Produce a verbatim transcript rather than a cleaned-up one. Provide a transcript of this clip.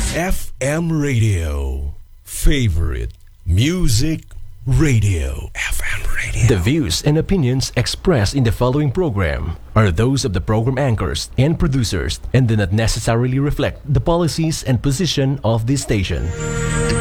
F M Radio. Favorite Music Radio. F M Radio. The views and opinions expressed in the following program are those of the program anchors and producers and do not necessarily reflect the policies and position of this station.